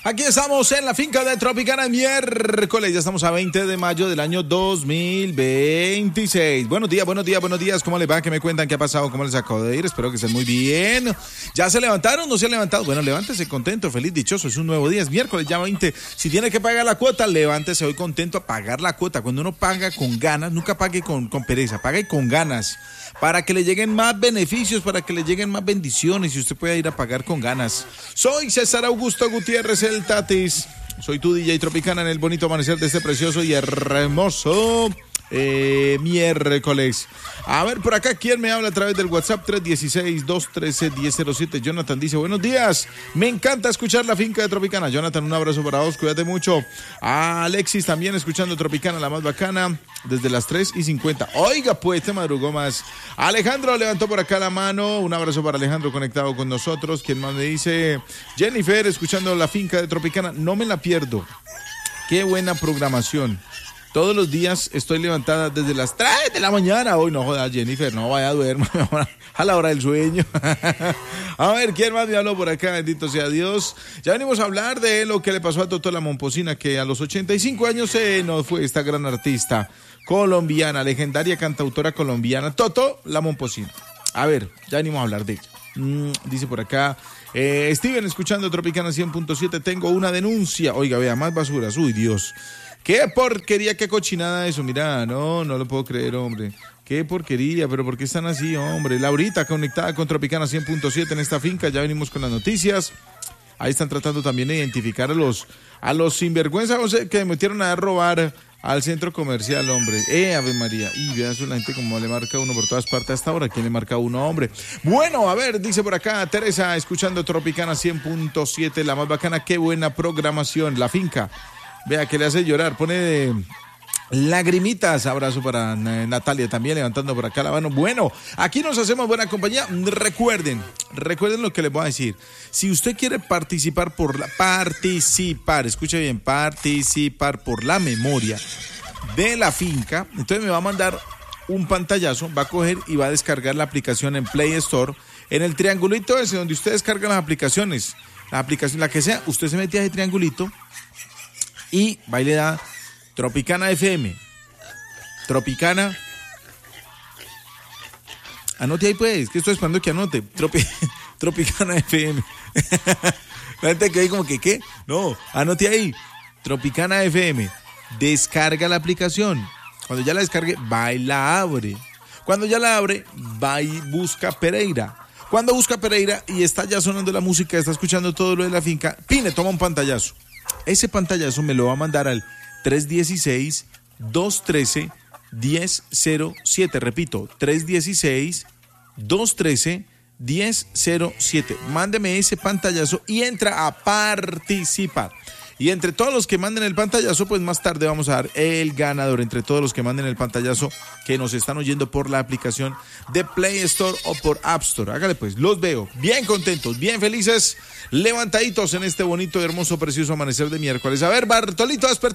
Aquí estamos en la finca de Tropicana miércoles. Ya estamos a 20 de mayo del año 2026. Buenos días. ¿Cómo les va? ¿Qué me cuentan? ¿Qué ha pasado? ¿Cómo les acabo de ir? Espero que estén muy bien. ¿Ya se levantaron? ¿No se han levantado? Bueno, levántese contento, feliz, dichoso. Es un nuevo día, es miércoles, ya 20. Si tiene que pagar la cuota, levántese hoy contento a pagar la cuota. Cuando uno paga con ganas, nunca pague con pereza, pague con ganas. Para que le lleguen más beneficios, para que le lleguen más bendiciones y usted pueda ir a pagar con ganas. Soy César Augusto Gutiérrez, el Tatis. Soy tu DJ Tropicana en el bonito amanecer de este precioso y hermoso miércoles. A ver, por acá, ¿quién me habla a través del WhatsApp? 316-213-1007. Jonathan dice, buenos días, me encanta escuchar la finca de Tropicana. Jonathan, un abrazo para vos, cuídate mucho. A Alexis también escuchando Tropicana, la más bacana, desde las 3:50. Oiga, pues, te madrugó más. Alejandro levantó por acá la mano, un abrazo para Alejandro conectado con nosotros. ¿Quién más me dice? Jennifer, escuchando la finca de Tropicana, no me la pierdo. Qué buena programación. Todos los días estoy levantada desde las 3 de la mañana. Hoy no jodas, Jennifer, no vaya a duerma a la hora del sueño. A ver, ¿quién más me habló por acá? Bendito sea Dios. Ya venimos a hablar de lo que le pasó a Totó la Momposina, que a los 85 años se nos fue esta gran artista colombiana, legendaria cantautora colombiana, Totó la Momposina. A ver, ya venimos a hablar de ella. Dice por acá, Steven, escuchando Tropicana 100.7, tengo una denuncia. Oiga, vea, más basuras. Uy, Dios. Qué porquería, qué cochinada eso. Mira, no lo puedo creer, hombre. Qué porquería, pero ¿por qué están así, hombre? Laurita, conectada con Tropicana 100.7 en esta finca. Ya venimos con las noticias. Ahí están tratando también de identificar a los sinvergüenzas que metieron a robar al centro comercial, hombre. Ave María. Y vean la gente como le marca uno por todas partes hasta ahora. ¿Quién le marca uno, hombre? Bueno, a ver, dice por acá Teresa, escuchando Tropicana 100.7, la más bacana. Qué buena programación. La finca. Vea que le hace llorar, pone lagrimitas. Abrazo para Natalia también, levantando por acá la mano. Bueno, aquí nos hacemos buena compañía. Recuerden lo que les voy a decir. Si usted quiere participar, escuche bien, participar por la memoria de la finca, entonces me va a mandar un pantallazo, va a coger y va a descargar la aplicación en Play Store, en el triangulito ese donde usted descarga las aplicaciones, la aplicación, la que sea, usted se mete a ese triangulito y va y le da Tropicana FM. Tropicana. Anote ahí pues, que estoy esperando que anote. Tropicana FM. La gente que hay como que, ¿qué? No, anote ahí. Tropicana FM. Descarga la aplicación. Cuando ya la descargue, va y la abre. Cuando ya la abre, va y busca Pereira. Cuando busca Pereira y está ya sonando la música, está escuchando todo lo de la finca, pine, toma un pantallazo. Ese pantallazo me lo va a mandar al 316-213-1007. Repito, 316-213-1007. Mándeme ese pantallazo y entra a participar. Y entre todos los que manden el pantallazo, pues más tarde vamos a dar el ganador. Entre todos los que manden el pantallazo que nos están oyendo por la aplicación de Play Store o por App Store. Hágale pues, los veo bien contentos, bien felices, levantaditos en este bonito, hermoso, precioso amanecer de miércoles. A ver, Bartolito, despertá.